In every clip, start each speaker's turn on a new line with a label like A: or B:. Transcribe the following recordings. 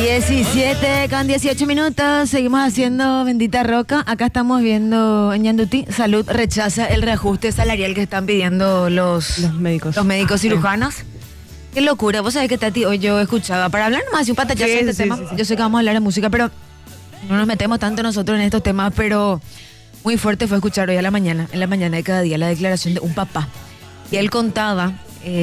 A: 17 con 18 minutos, seguimos haciendo Bendita Roca. Acá estamos viendo en Yanduti, Salud rechaza el reajuste salarial que están pidiendo los médicos cirujanos. Qué locura, vos sabés que Tati, hoy yo escuchaba, para hablar nomás de un pantallazo de este tema, yo sé que vamos a hablar de música, pero no nos metemos tanto nosotros en estos temas, pero muy fuerte fue escuchar hoy en la mañana de cada día, la declaración de un papá. Y él contaba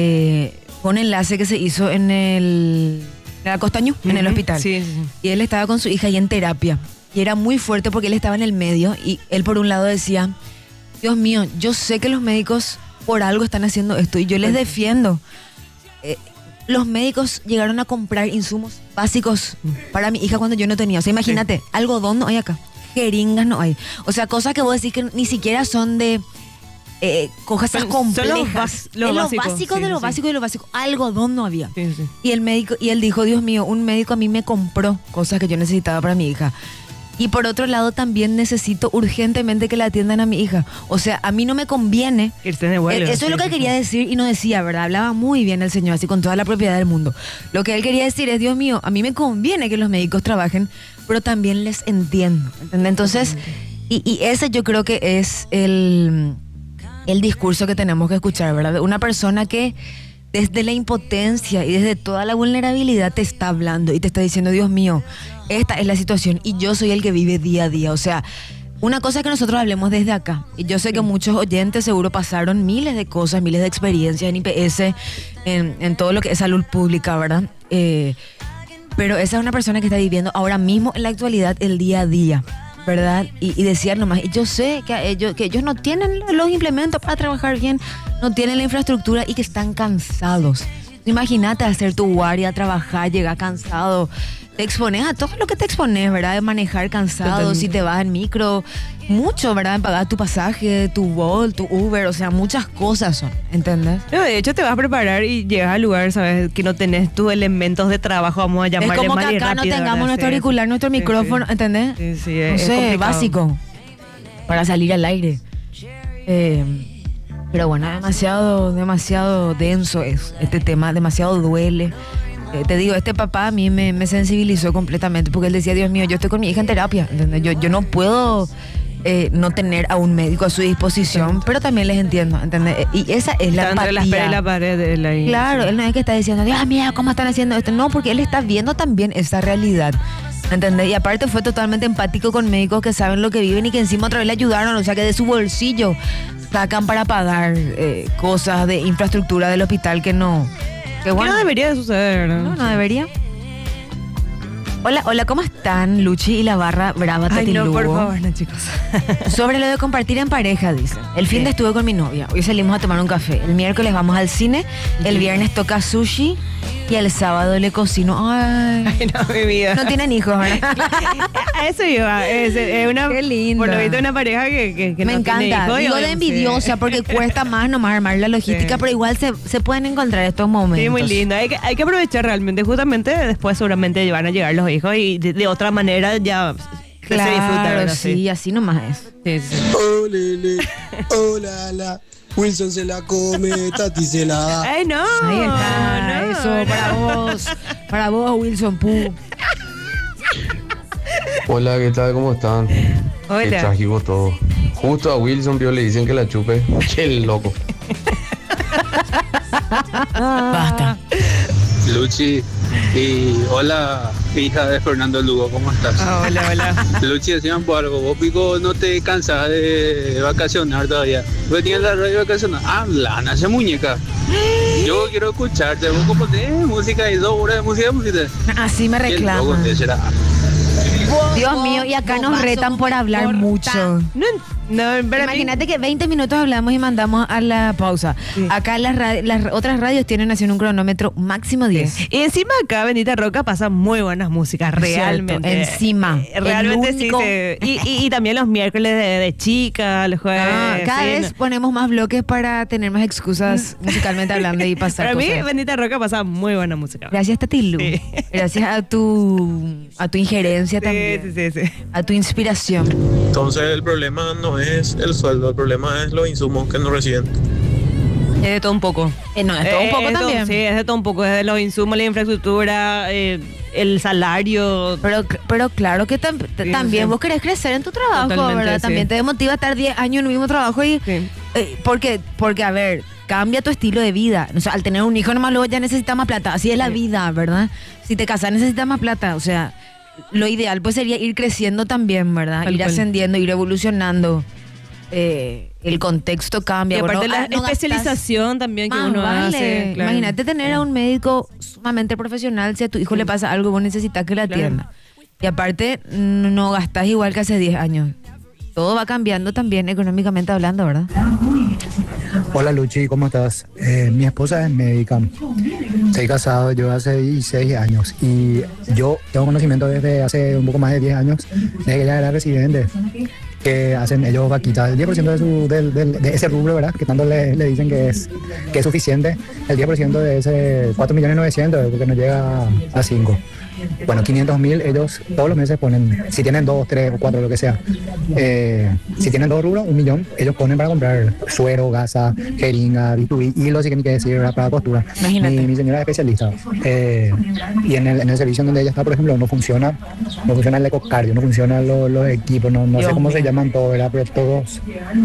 A: un enlace que se hizo en la Costañú, en el hospital. Sí. Y él estaba con su hija ahí en terapia. Y era muy fuerte porque él estaba en el medio y él por un lado decía, Dios mío, yo sé que los médicos por algo están haciendo esto y yo les defiendo. Los médicos llegaron a comprar insumos básicos para mi hija cuando yo no tenía. O sea, imagínate, algodón no hay acá, jeringas no hay. O sea, cosas que vos decís que ni siquiera son de cosas complejas. Lo básico de lo básico. Algodón no había. Sí. Y el médico, y él dijo, Dios mío, un médico a mí me compró cosas que yo necesitaba para mi hija. Y por otro lado también necesito urgentemente que la atiendan a mi hija. O sea, a mí no me conviene. Eso es lo que quería decir y no decía, ¿verdad? Hablaba muy bien el señor, así con toda la propiedad del mundo. Lo que él quería decir es, Dios mío, a mí me conviene que los médicos trabajen, pero también les entiendo. ¿Entendés? Entonces, y ese yo creo que es el discurso que tenemos que escuchar, ¿verdad? Una persona que desde la impotencia y desde toda la vulnerabilidad te está hablando y te está diciendo, Dios mío, esta es la situación y yo soy el que vive día a día. O sea, una cosa es que nosotros hablemos desde acá. Y yo sé que muchos oyentes seguro pasaron miles de cosas, miles de experiencias en IPS, en todo lo que es salud pública, ¿verdad? Pero esa es una persona que está viviendo ahora mismo en la actualidad el día a día, ¿verdad? Y decía nomás, y yo sé que ellos no tienen los implementos para trabajar bien, no tienen la infraestructura y que están cansados. Imagínate hacer tu guardia, trabajar, llegar cansado. Te expones a todo lo que te expones, ¿verdad? De manejar cansado, totalmente. Si te vas en micro, mucho, ¿verdad? Pagar tu pasaje, tu Bolt, tu Uber, o sea, muchas cosas son, ¿entendés?
B: No, de hecho te vas a preparar y llegas al lugar, ¿sabes? Que no tenés tus elementos de trabajo, vamos a llamarle.
A: Es como que acá rápido, no tengamos, ¿verdad? Nuestro auricular, nuestro micrófono, ¿entendés?
B: Sí,
A: no sé, complicado. Básico, para salir al aire. Pero bueno, demasiado denso es este tema, demasiado duele. Te digo, este papá a mí me sensibilizó completamente porque él decía, Dios mío, yo estoy con mi hija en terapia, ¿entendés? Yo no puedo no tener a un médico a su disposición, pero también les entiendo, ¿entendés? Y esa es la empatía. Entre la espera y la pared de él ahí. Claro, él no es que está diciendo, Dios mío, ¿cómo están haciendo esto? No, porque él está viendo también esa realidad, ¿entendés? Y aparte fue totalmente empático con médicos que saben lo que viven y que encima otra vez le ayudaron, o sea que de su bolsillo sacan para pagar cosas de infraestructura del hospital que no...
B: Que bueno, no debería de suceder, ¿no?
A: No debería. Hola, ¿cómo están? Luchi y la barra brava Tati Lugo.
B: Por favor, no, chicos.
A: Sobre lo de compartir en pareja, dicen. El fin de estuve con mi novia. Hoy salimos a tomar un café. El miércoles vamos al cine. El viernes toca sushi. Y el sábado le cocino. Ay,
B: no, mi vida.
A: No tienen hijos, ¿verdad?
B: A eso iba. Es una,
A: qué lindo.
B: Por lo visto, una pareja que
A: me
B: no
A: encanta.
B: Tiene hijos.
A: Digo de envidiosa porque cuesta más nomás armar la logística, pero igual se pueden encontrar estos momentos.
B: Sí, muy lindo. Hay que aprovechar realmente. Justamente después seguramente van a llegar los hijos y de otra manera ya
A: claro,
B: se disfruta, ¿verdad?
A: Sí, así nomás es.
B: Sí.
C: Olele, olala. Wilson se la come, Tati se la da.
B: ¡Ay, no!
A: Ahí está, no, eso, para vos. Para vos, Wilson Pooh.
D: Hola, ¿qué tal? ¿Cómo están?
B: Hola.
D: Qué trágico todo. Justo a Wilson le dicen que la chupe. ¡Qué loco!
A: Basta.
E: Luchi, y hola, hija de Fernando Lugo, ¿cómo estás?
B: Hola.
E: Luchi, decían por algo, vos pico no te cansas de vacacionar todavía. Vos tienes la radio vacacional. Lana, esa muñeca. Yo quiero escucharte, vos componés música y 2 horas de música.
A: Así me reclaman. Dios mío, y acá nos retan por hablar mucho.
B: No, pero
A: imagínate que 20 minutos hablamos y mandamos a la pausa. Sí. Acá las otras radios tienen así un cronómetro máximo 10.
B: Sí. Y encima acá, Bendita Roca, pasa muy buenas músicas, realmente.
A: Cierto, encima.
B: Realmente único... sí. Y también los miércoles de chicas, los jueves.
A: Cada vez ponemos más bloques para tener más excusas musicalmente hablando y pasar
B: Para
A: cosas.
B: mí, Bendita Roca pasa muy buena música.
A: Gracias, Tatilu. Sí. Gracias a tu injerencia también.
B: Sí.
A: A tu inspiración.
C: Entonces el problema no es el sueldo, el problema es los insumos que no reciben.
B: Es de todo un poco.
A: No, es todo un poco también.
B: Sí, es de todo un poco. Es de los insumos, la infraestructura, el salario.
A: Pero claro que también vos querés crecer en tu trabajo,
B: Totalmente,
A: ¿verdad?
B: sí.
A: También te demotiva estar 10 años en un mismo trabajo y...
B: Sí.
A: Porque, a ver, cambia tu estilo de vida. O sea, al tener un hijo nomás luego ya necesitas más plata. Así es la vida, ¿verdad? Si te casas necesitas más plata. O sea, lo ideal pues sería ir creciendo también, ¿verdad?
B: Tal
A: Ir
B: cual.
A: ascendiendo, ir evolucionando. El contexto cambia.
B: Y aparte
A: Bueno,
B: la
A: no gastas
B: especialización también que
A: más,
B: uno
A: vale.
B: hace. Claro.
A: Imagínate tener a un médico sumamente profesional. Si a tu hijo le pasa algo, vos necesitas que le atienda. Y aparte, no gastás igual que hace 10 años. Todo va cambiando también económicamente hablando, ¿verdad?
C: Hola Luchi, ¿cómo estás? Mi esposa es médica. Estoy casado yo hace 16 años y yo tengo conocimiento desde hace un poco más de 10 años, desde que ella era residente, que hacen ellos vaquitas, el 10% de ese rubro, ¿verdad? Que tanto le dicen que es suficiente, el 10% de ese 4.900.000, porque no llega a 5. Bueno, 500.000 ellos todos los meses ponen, si tienen 2, 3 o 4, lo que sea. Si tienen 2 rubros, 1.000.000, ellos ponen para comprar suero, gasa, jeringa, bisturí, hilo, sí que ni que decir, ¿verdad? Para costura.
A: Imagínate.
C: Mi señora es especialista. Y en el servicio donde ella está, por ejemplo, no funciona el ecocardio, no funcionan los equipos, no sé cómo se llaman todos, ¿verdad? Pero todos,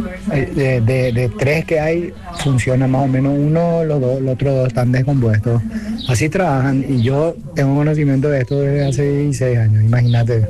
C: de 3 que hay, funcionan más o menos uno, los otros 2 están descompuestos. Así trabajan y yo tengo conocimiento de esto desde hace 16 años, imagínate.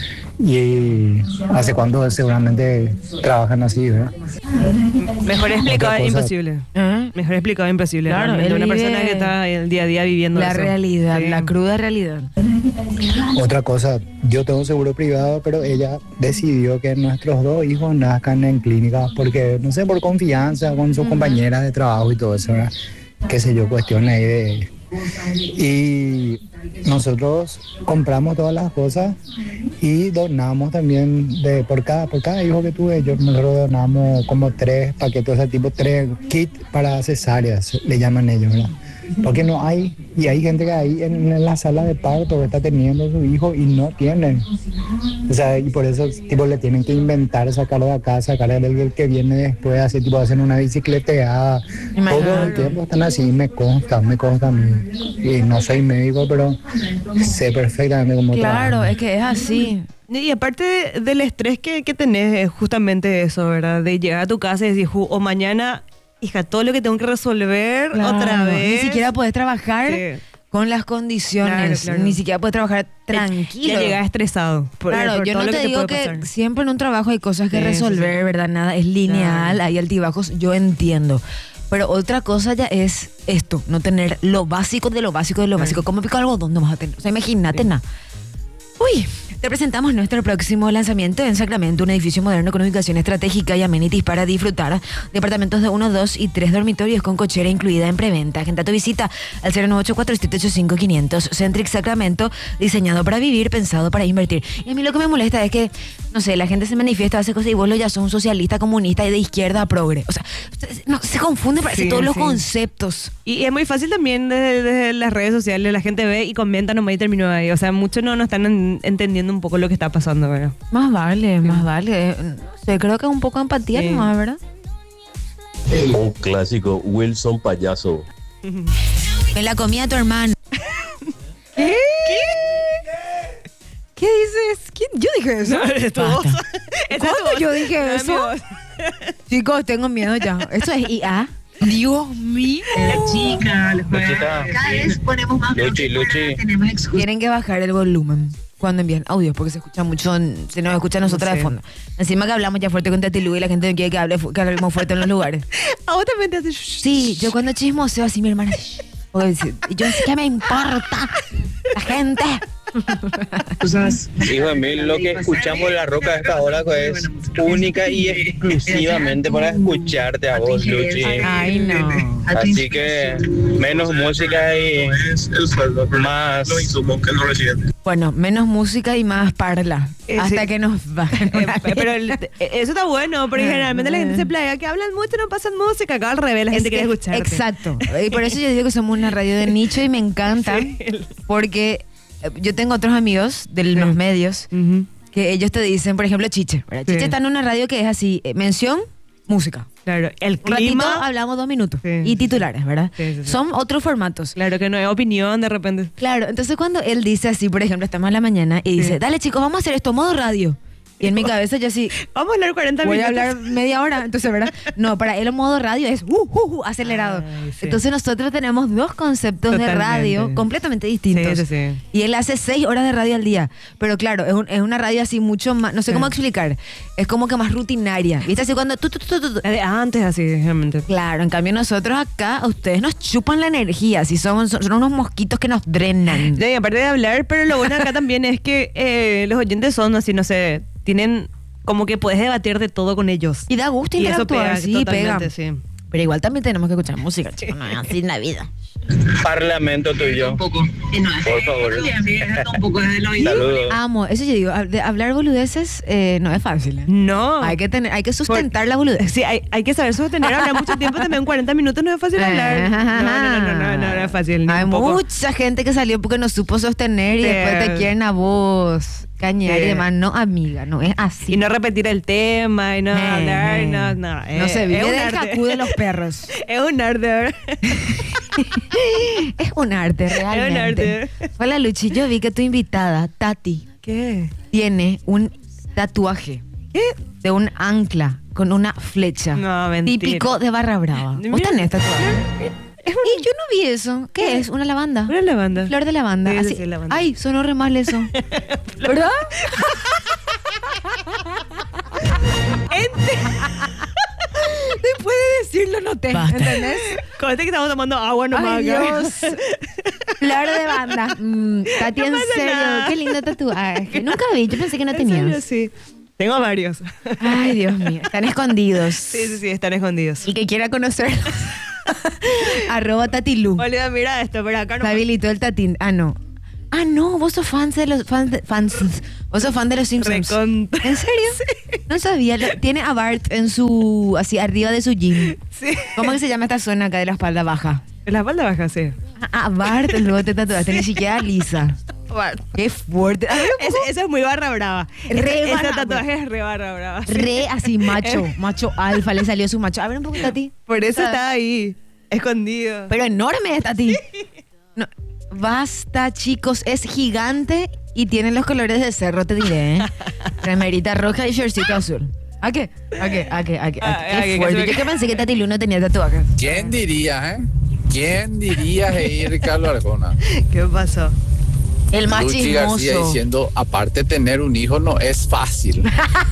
C: Y hace cuánto seguramente trabajan así, ¿verdad?
B: Mejor explicado
C: Otra
B: es
C: cosa.
B: imposible.
A: ¿Eh?
B: Mejor explicado es imposible.
A: Claro,
B: Realmente
A: él
B: una
A: vive
B: persona que está el día a día viviendo
A: La
B: eso.
A: realidad,
B: Sí.
A: la cruda realidad.
C: Otra cosa, yo tengo seguro privado, pero ella decidió que nuestros 2 hijos nazcan en clínica porque, no sé, por confianza con sus compañeras de trabajo y todo eso, ¿verdad? Qué sé yo, cuestiones ahí de... Y nosotros compramos todas las cosas y donamos también por cada hijo que tuve. Nosotros donamos como 3 paquetes, o sea, tipo 3 kits para cesáreas, le llaman ellos, ¿verdad? Porque no hay, y hay gente que ahí en la sala de parto que está teniendo su hijo y no tienen. O sea, y por eso tipo le tienen que inventar, sacarlo de acá, sacarlo del que viene después, así tipo hacen una bicicleteada. Todo el tiempo están así, me consta a mí. Y no soy médico, pero sé perfectamente cómo
A: Claro,
C: trabajan.
A: es que es así.
B: Y aparte del estrés que tenés, es justamente eso, ¿verdad? De llegar a tu casa y decir, o mañana, hija, todo lo que tengo que resolver
A: Claro,
B: otra vez.
A: Ni siquiera podés trabajar
B: Sí.
A: con las condiciones.
B: Claro.
A: Ni siquiera podés trabajar tranquilo.
B: Ya llegas estresado.
A: Claro, yo
B: todo
A: no
B: lo
A: te digo
B: puede
A: que
B: pasar.
A: siempre en un trabajo hay cosas que
B: Sí,
A: resolver,
B: sí.
A: ¿verdad? Nada es lineal,
B: Claro.
A: hay altibajos, yo entiendo. Pero otra cosa ya es esto, no tener lo básico de lo básico de lo básico. ¿Cómo pico algodón no vas a tener? O sea, imagínate nada. Uy, te presentamos nuestro próximo lanzamiento en Sacramento, un edificio moderno con ubicación estratégica y amenities para disfrutar. Departamentos de 1, 2 y 3 dormitorios con cochera incluida en preventa. Agenda tu visita al 0984-785-500. Centric Sacramento, diseñado para vivir, pensado para invertir. Y a mí lo que me molesta es que, no sé, la gente se manifiesta, hace cosas y vos lo ya sos un socialista, comunista y de izquierda a progre. O sea, no, se confunde, parece
B: Sí,
A: todos los
B: sí.
A: conceptos.
B: Y es muy fácil también desde las redes sociales, la gente ve y comenta nomás y terminó ahí. O sea, muchos no están entendiendo un poco lo que está pasando, ¿verdad?
A: Más vale, más vale. No sé, creo que es un poco de empatía
B: Sí.
A: nomás, ¿verdad?
F: Un clásico, Wilson Payaso.
A: Me la comía tu hermano. ¿Qué? ¿Qué dices? ¿Quién? Yo dije eso.
B: Es tu voz.
A: Basta.
B: Esa es tu
A: ¿Cuándo
B: voz.
A: yo dije
B: No es mi
A: eso?
B: voz.
A: Chicos, tengo miedo ya. Eso es IA. Dios mío.
G: Cada vez ponemos más
E: Luchi.
G: tenemos excusas.
A: Tienen que bajar el volumen cuando envían audios porque se escucha mucho, se nos escucha a nosotras
B: Sí.
A: de fondo. Encima que hablamos ya fuerte con Tatilú y la gente no quiere que hablemos fuerte en los lugares.
B: A vos también te hace...
A: Sí, yo cuando chismoseo así mi hermana. Porque dice, y yo ¿qué me importa? La gente.
E: Hijo de mí, lo que escuchamos en La Roca a esta hora es única y exclusivamente para escucharte a vos, Luchi.
A: Ay, no.
E: Así que menos música y más...
A: Bueno, menos música y más parla. Hasta
B: sí.
A: que nos bajen.
B: Pero eso está bueno, porque generalmente la gente se plaga que hablan mucho, no pasan música. Acá al revés, la gente quiere escucharte.
A: Exacto. Y por eso yo digo que somos una radio de nicho y me encanta. Porque yo tengo otros amigos de los medios
B: Ujú.
A: que ellos te dicen, por ejemplo, Chiche. ¿verdad?
B: Sí.
A: Chiche está en una radio que es así, mención, música.
B: Claro, el
A: Un ratito
B: clima.
A: hablamos 2 minutos.
B: Sí.
A: Y titulares, ¿verdad?
B: Sí, sí, sí.
A: Son otros formatos.
B: Claro, que no hay opinión de repente.
A: Claro, entonces cuando él dice así, por ejemplo, estamos en la mañana y dice, dale chicos, vamos a hacer esto, modo radio. Y en mi cabeza yo así,
B: Vamos a hablar 40
A: voy
B: minutos.
A: a hablar media hora, entonces, ¿verdad? No, para él el modo radio es acelerado.
B: Ay, sí.
A: Entonces nosotros tenemos dos conceptos de
B: Totalmente.
A: radio completamente distintos.
B: Sí, sí, sí.
A: Y él hace 6 horas de radio al día. Pero claro, es una radio así mucho más, no sé cómo explicar, es como que más rutinaria. ¿Viste? Así cuando tú.
B: La de antes, así, realmente.
A: Claro, en cambio nosotros acá, ustedes nos chupan la energía, así son unos mosquitos que nos drenan.
B: Sí, aparte de hablar, pero lo bueno acá también es que los oyentes son así, no sé, tienen como que puedes debatir de todo con ellos.
A: Y da gusto
B: Y eso
A: interactuar,
B: pega,
A: sí, pega.
B: totalmente, sí.
A: Pero igual también tenemos que escuchar música, chicos, no es así en la vida.
G: Parlamento tuyo. Por favor. Saludos.
A: Amo, eso yo digo, de hablar boludeces no es fácil. ¿eh?
B: No.
A: Hay que sustentar la boludez.
B: Sí, hay que saber sostener, hablar mucho tiempo también, 40 minutos no es fácil hablar. No es fácil. Ni
A: Hay
B: un poco.
A: mucha gente que salió porque no supo sostener y
B: Sí.
A: después te quieren a vos cañar
B: Sí.
A: y demás. No, amiga, no es así.
B: Y no repetir el tema, y no hablar, no.
A: No se vive
B: es un
A: del
B: arte.
A: jacú de los perros.
B: Es un arte, ¿verdad?
A: Es un arte, realmente.
B: arte.
A: Hola, Luchi, yo vi que tu invitada, Tati,
B: ¿Qué?
A: tiene un tatuaje de un ancla con una flecha.
B: No, mentira.
A: Típico de Barra Brava. ¿Vos
B: Mira.
A: tenés tatuaje? Y yo no vi eso. ¿Qué es? ¿Una lavanda?
B: Una lavanda.
A: Flor de lavanda.
B: Sí,
A: así.
B: sí, lavanda.
A: Ay, sonó re mal eso. ¿Verdad? Después de decirlo, noté. ¿Entendés?
B: Con este que estamos tomando agua nomás.
A: Ay,
B: acá.
A: Dios. Flor de banda. Tati,
B: No
A: en
B: pasa
A: serio.
B: nada.
A: Qué lindo tatuaje. Nunca vi. Yo pensé que no
B: ¿En serio?
A: tenías.
B: Sí. Tengo varios.
A: Ay, Dios mío. Están escondidos.
B: Sí, están escondidos.
A: Y que quiera conocer. @Tatilu.
B: Olivia, mira esto, pero acá no.
A: Se habilitó el tatín. Ah, no. Ah, no, vos sos fans de los vos sos fan de los Simpsons.
B: Recontra.
A: ¿En serio? No sabía. Tiene a Bart en su así arriba de su gym.
B: Sí.
A: ¿Cómo que se llama esta zona acá de la espalda baja?
B: La espalda baja, sí.
A: Ah, Bart, luego te tatuaste, ni siquiera Lisa. Qué fuerte. A ver, un poco.
B: Eso es muy barra brava.
A: Re
B: Ese
A: barra
B: tatuaje es re barra brava. sí.
A: Re así macho alfa, le salió su macho. A ver un poquito a ti.
B: Por eso está ahí, escondido.
A: Pero enorme está a ti. No, basta, chicos, es gigante y tiene los colores de cerro, te diré. Remerita roja y shortcito azul. ¿A qué? Qué fuerte. Yo que pensé que Tati Lu no tenía tatuajes.
H: ¿Quién diría, ¿Quién diría, Ricardo Arjona?
B: ¿Qué pasó?
A: El más
H: Luchi García
A: chismoso.
H: diciendo, aparte tener un hijo no es fácil.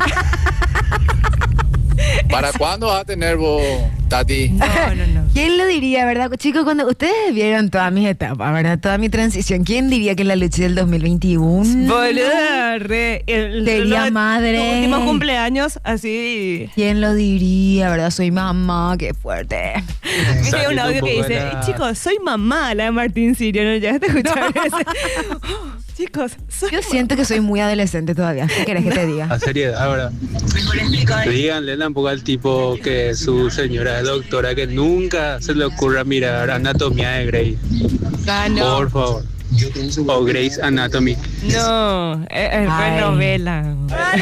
H: ¿Para cuándo vas a tener vos, Tati?
B: No.
A: ¿Quién lo diría, verdad? Chicos, cuando ustedes vieron todas mis etapas, ¿verdad? Toda mi transición, ¿quién diría que la Luchi del 2021?
B: Boluda, re.
A: Sería madre.
B: Los últimos cumpleaños, así.
A: ¿Quién lo diría, verdad? Soy mamá, qué fuerte.
B: Viste
E: Salite
B: un audio
E: un
B: que
E: poco de
B: dice,
E: la-
B: chicos, soy mamá, la de Martín Sirio, ¿no? Ya te escucharon ese. Chicos, soy
A: Yo siento que soy muy adolescente todavía. ¿Qué querés que te diga?
E: A seriedad, ahora. Díganle tampoco al tipo que su señora es doctora que nunca se le ocurra mirar Anatomía de Grey. Por favor. O Grey's Anatomy.
B: No, es
A: Ay.
B: re novela. ¡Dale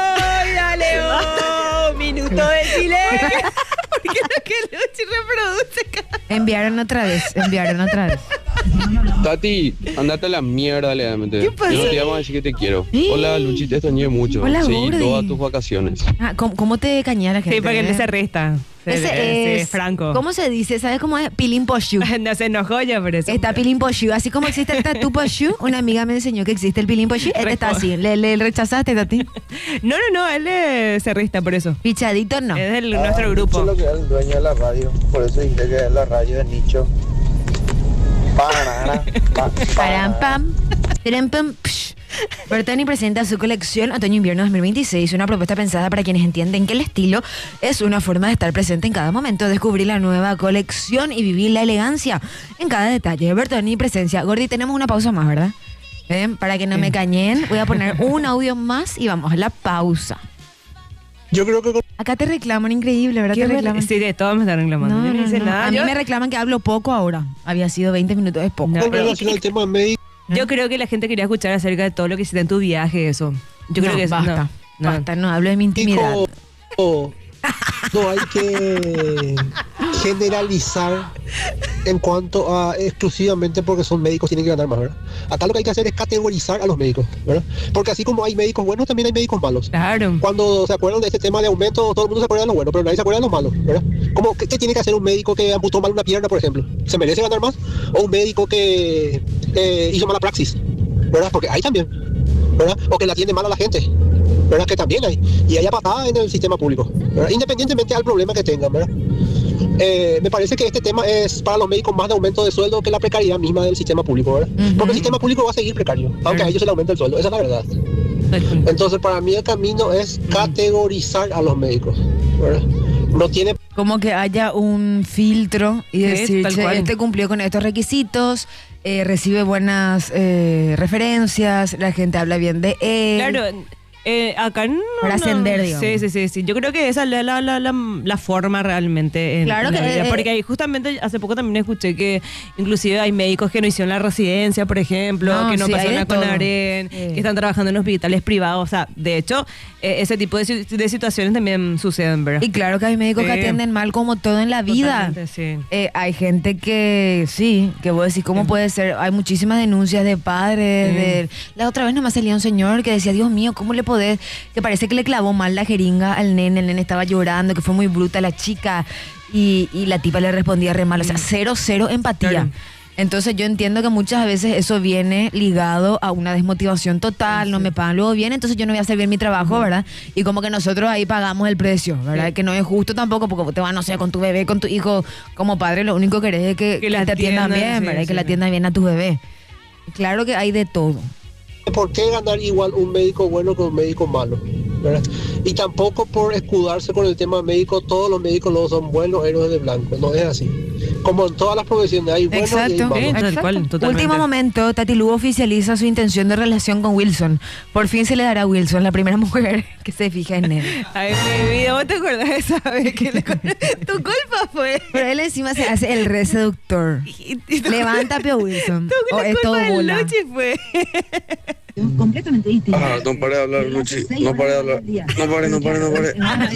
B: hoy! ¡Minuto de silencio! ¿Por qué lo que Luchi reproduce?
A: Enviaron otra vez.
D: Tati, andate a la mierda, legalmente.
B: ¿Qué pasó?
D: Yo no te llamo a decir que te quiero.
A: Sí.
D: Hola, Luchi, te extrañé mucho.
A: Hola,
D: Sí,
A: Gordi.
D: todas tus vacaciones.
A: Ah, ¿cómo te caña la gente?
B: Sí, porque no se resta.
A: Ese es
B: Franco.
A: ¿Cómo se dice? ¿Sabes cómo es? Pilín Poshu.
B: No se enojó ya por eso.
A: Está Pilín Poshu. Así como existe el Tatu Poshu, una amiga me enseñó que existe el Pilín Poshu. Este está así. ¿Le rechazaste, Tati?
B: No, él se resta por eso.
A: Pichadito no.
B: Es de nuestro grupo.
G: que es el dueño de la radio. Por eso dije que es la radio de nicho.
A: Param, pam. Tiram, pam, psh. Bertoni presenta su colección Otoño-Invierno 2026, una propuesta pensada para quienes entienden que el estilo es una forma de estar presente en cada momento, descubrir la nueva colección y vivir la elegancia en cada detalle. Bertoni presencia. Gordi, tenemos una pausa más, ¿verdad? Para que no me cañen, voy a poner un audio más y vamos a la pausa.
G: Yo creo que
A: Acá te reclaman, increíble, ¿verdad? Te reclaman.
B: Sí, de todo me están reclamando.
A: No,
B: Yo
A: no,
B: hice
A: no.
B: nada.
A: A mí
B: Yo-
A: me reclaman que hablo poco ahora. Había sido 20 minutos, es poco.
B: No,
G: con
B: pero-
G: relación al tema médico.
B: Yo creo que la gente quería escuchar acerca de todo lo que hiciste en tu viaje, eso. Yo creo
A: No,
B: que eso.
A: basta,
B: no.
A: basta, no hablo de mi intimidad.
I: no hay que generalizar en cuanto a exclusivamente porque son médicos tienen que ganar más, ¿verdad? Acá lo que hay que hacer es categorizar a los médicos, ¿verdad? Porque así como hay médicos buenos, también hay médicos malos.
B: Claro.
I: Cuando se acuerdan de este tema de aumento, todo el mundo se acuerda de los buenos, pero nadie se acuerda de los malos, ¿verdad? ¿Cómo, qué tiene que hacer un médico que amputó mal una pierna, por ejemplo? ¿Se merece ganar más? ¿O un médico que hizo mala praxis? ¿Verdad? Porque hay también, ¿verdad? O que le atiende mal a la gente, ¿verdad? Que también hay. Y hay patada en el sistema público, ¿verdad? Independientemente del problema que tengan, ¿verdad? Me parece que este tema es para los médicos más de aumento de sueldo que la precariedad misma del sistema público, ¿verdad? Porque el sistema público va a seguir precario, aunque a ellos se le aumente el sueldo, esa es la verdad. Entonces, para mí el camino es categorizar a los médicos, ¿verdad? No tiene...
A: Como que haya un filtro y decir,
B: tal
A: che,
B: cual.
A: este cumplió con estos requisitos, recibe buenas referencias, la gente habla bien de él.
B: Claro, acá no.
A: Para ascender, digamos.
B: Sí. Yo creo que esa es la forma realmente.
A: Claro
B: en la
A: que,
B: vida. Porque ahí justamente hace poco también escuché que inclusive hay médicos que no hicieron la residencia, por ejemplo,
A: No,
B: que no
A: sí, hay
B: pasaron
A: de
B: a
A: todo.
B: CONAREN, que están trabajando en hospitales privados. O sea, de hecho, ese tipo de situaciones también suceden, ¿verdad?
A: Y claro que hay médicos que
B: Sí.
A: atienden mal como todo en la vida.
B: Totalmente, sí.
A: Hay gente que sí, que vos decís, ¿cómo puede ser? Hay muchísimas denuncias de padres. La otra vez nomás salía un señor que decía, Dios mío, ¿cómo le podés? Que parece que le clavó mal la jeringa al nene, el nene estaba llorando, que fue muy bruta la chica y la tipa le respondía re mal. O sea, cero empatía.
B: Claro.
A: Entonces yo entiendo que muchas veces eso viene ligado a una desmotivación total, no me pagan luego bien, entonces yo no voy a hacer bien mi trabajo, ¿verdad? Y como que nosotros ahí pagamos el precio, ¿verdad?
B: Sí.
A: Que no es justo tampoco, porque te van, no sé, con tu bebé, con tu hijo, como padre, lo único que querés es que
B: la
A: te atiendan
B: atiendan,
A: bien,
B: sí,
A: ¿verdad? Y que
B: sí.
A: le atiendan bien a tu bebé. Claro que hay de todo.
I: ¿Por qué ganar igual un médico bueno que un médico malo? ¿Verdad? Y tampoco por escudarse con el tema médico, todos los médicos luego son buenos héroes de blanco, no es así. Como en todas las profesiones hay buenos y hay
A: Exacto.
I: malos.
B: Tal cual, totalmente.
A: Último momento, Tati Lugo oficializa su intención de relación con Wilson. Por fin se le dará a Wilson, la primera mujer que se fija en él.
B: Ay, mi vida, ¿vos te acuerdas de esa vez que tu culpa fue?
A: Pero él encima se hace el re seductor. Levanta Pio Wilson. O es todo bola.
B: Luchi fue.
J: Completamente distinto.
D: No paré de hablar, Luchi. No paré de hablar. No paré.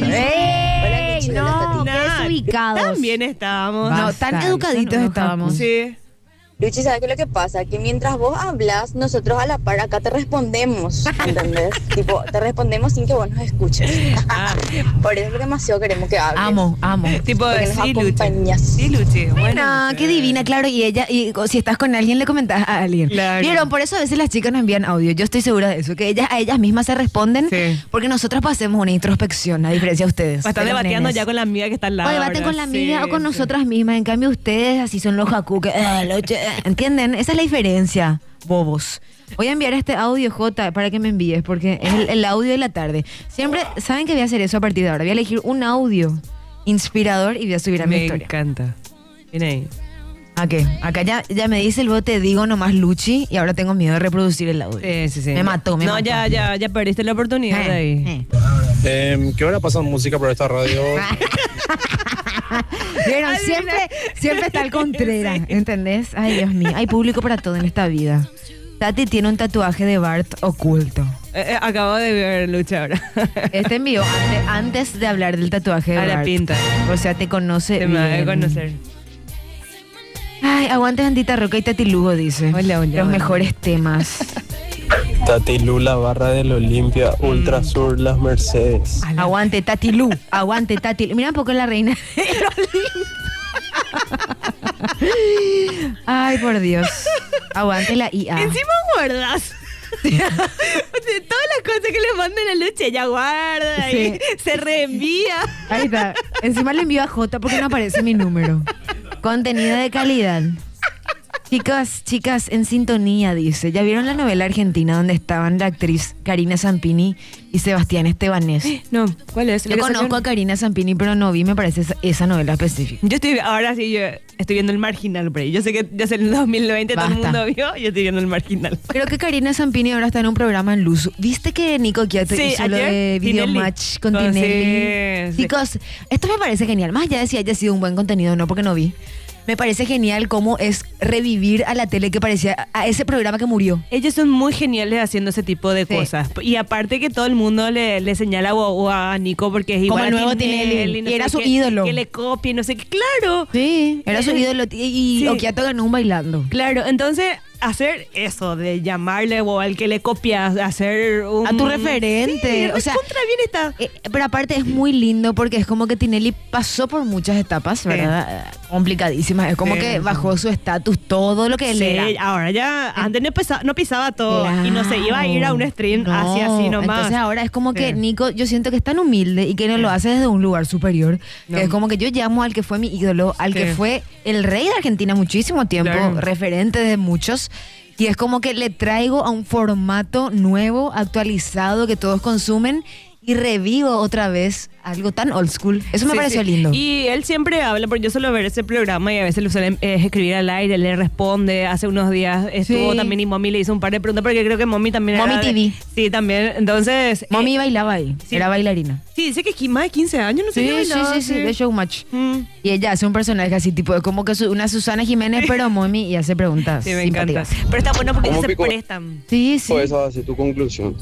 A: ¡Ey! No, qué desubicados.
B: También estábamos.
A: No, tan educaditos estábamos.
B: Sí.
J: Luchi, ¿sabes qué es lo que pasa? Que mientras vos hablas, nosotros a la par acá te respondemos, ¿entendés? Tipo, te respondemos sin que vos nos escuches. Por eso demasiado queremos que hables.
A: Amo.
B: Tipo,
J: Porque nos
B: sí, Luchi.
J: acompañas.
B: Sí, Luchi.
A: Bueno, qué divina, claro. Y ella, si estás con alguien, le comentás a alguien.
B: Claro.
A: ¿Vieron? Por eso a veces las chicas nos envían audio. Yo estoy segura de eso. Que a ellas mismas se responden.
B: Sí.
A: Porque nosotras pasemos una introspección, a diferencia de ustedes.
B: Están
A: de los
B: debateando
A: nenes.
B: ya con la amiga que está al lado.
A: O debaten
B: ahora.
A: con la amiga
B: Sí,
A: o con
B: sí.
A: nosotras mismas. En cambio, ustedes así son los jacu que... ¿Entienden? Esa es la diferencia, bobos. Voy a enviar este audio, Jota, para que me envíes, porque es el audio de la tarde. Siempre, ¿saben que voy a hacer eso a partir de ahora? Voy a elegir un audio inspirador y voy a subir a mi
B: Me
A: historia.
B: encanta. Viene ahí.
A: ¿A qué? Acá ya me dice el bot, te digo nomás Luchi, y ahora tengo miedo de reproducir el audio.
B: Sí.
A: Me mató.
B: No, ya perdiste la oportunidad de ahí.
F: ¿Qué hora pasan música por esta radio?
A: Vieron, siempre está el Contreras, ¿entendés? Ay, Dios mío, hay público para todo en esta vida. Tati tiene un tatuaje de Bart oculto.
B: Acabo de ver Lucha ahora.
A: Este envió antes de hablar del tatuaje de
B: A
A: Bart.
B: la pinta.
A: O sea, te conoce
B: Se me va a
A: bien.
B: conocer.
A: Ay, aguante Bandita Roca y Tati Lugo, dice.
B: Hola.
A: Los mejores temas.
F: Tati Lula, Barra del Olimpia, Ultra Sur, Las Mercedes.
A: Aguante Tati Lu, aguante Tati Lu. Mira un poco la reina. Ay, por Dios. Aguante la IA.
B: Encima guardas. De todas las cosas que le mandan a Lucha, ella guarda y
A: Sí.
B: se reenvía.
A: Ahí está. Encima le envío a Jota porque no aparece mi número. Contenido de calidad. Chicas, en sintonía, dice. ¿Ya vieron la novela argentina donde estaban la actriz Karina Zampini y Sebastián Estebanés?
B: No, ¿cuál es?
A: Yo conozco a Karina Zampini, pero no vi, me parece esa novela específica.
B: Yo estoy viendo El Marginal, Bray. Yo sé que ya en el 2020 todo el
A: Basta.
B: mundo vio, yo estoy viendo El Marginal.
A: Creo que Karina Zampini ahora está en un programa en Luz. ¿Viste que Nico Quiato
B: Sí,
A: hizo lo
B: ayer,
A: de Video
B: Tinelli.
A: Match con
B: Sí,
A: Tinelli?
B: sí.
A: Chicos, esto me parece genial. Más allá de si haya sido un buen contenido o no, porque no vi. me parece genial cómo es revivir a la tele que parecía, a ese programa que murió.
B: Ellos son muy geniales haciendo ese tipo de cosas. Y aparte que todo el mundo le señala a Nico porque es igual
A: como el nuevo Tinelli. Y era su ídolo.
B: Que le copie, no sé qué. Claro.
A: Sí, era su ídolo. Y Okiato ganó un bailando.
B: Claro, entonces hacer eso de llamarle o al que le copias, hacer un...
A: A tu referente.
B: Sí,
A: o sea,
B: contra bien está.
A: Pero aparte es muy lindo porque es como que Tinelli pasó por muchas etapas, ¿verdad? Complicadísimas. Es como que bajó su estatus, todo lo que él era.
B: Ahora ya, antes no pisaba todo. Claro. Y no se iba a ir a un stream así nomás.
A: Entonces ahora es como que Nico, yo siento que es tan humilde y que no lo hace desde un lugar superior. Que es como que yo llamo al que fue mi ídolo, al que fue el rey de Argentina muchísimo tiempo, referente de muchos. Y es como que le traigo a un formato nuevo, actualizado, que todos consumen y revivo otra vez algo tan old school. Eso me pareció lindo.
B: Y él siempre habla, porque yo suelo ver ese programa y a veces lo suelen escribir al aire, le responde. Hace unos días estuvo también y Mommy le hizo un par de preguntas, porque creo que Mommy también
A: Mommy TV.
B: Sí, también. Entonces...
A: Mommy bailaba ahí, era bailarina.
B: Sí, dice que más de 15 años, no sé qué bailaba.
A: Sí, de Showmatch. Y ella hace un personaje así, tipo, como que una Susana Jiménez, pero Mommy, y hace preguntas.
B: Sí, me encanta. Pero está bueno porque se prestan.
D: Sí. Pues esa va a ser tu conclusión.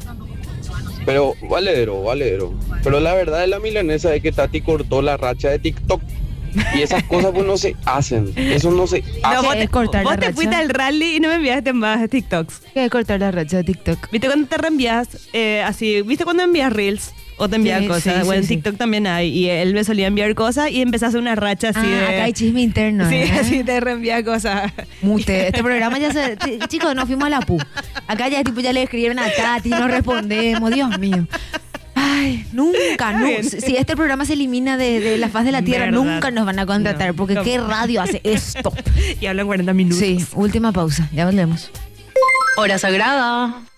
D: Pero valedero. Pero la verdad de la milanesa es que Tati cortó la racha de TikTok. Y esas cosas pues no se hacen. Eso no se hace.
B: Vos te fuiste al rally y no me enviaste más TikToks.
A: ¿Qué es cortar la racha de TikTok?
B: ¿Viste cuando te reenvías así? ¿Viste cuando envías reels? O te envían cosas. Bueno, en TikTok también hay. Y él me solía enviar cosas y empezó a hacer una racha así de...
A: acá hay chisme interno.
B: Sí, así te reenvía cosas.
A: Mute. Este programa ya se... Chicos, nos fuimos a la PU. Acá ya le escribieron a Tati, no respondemos. Dios mío. Ay, nunca. Si este programa se elimina de la faz de la tierra, nunca nos van a contratar. Porque ¿qué radio hace esto?
B: Y hablan 40 minutos.
A: Sí, última pausa. Ya volvemos.
K: Hora Sagrada.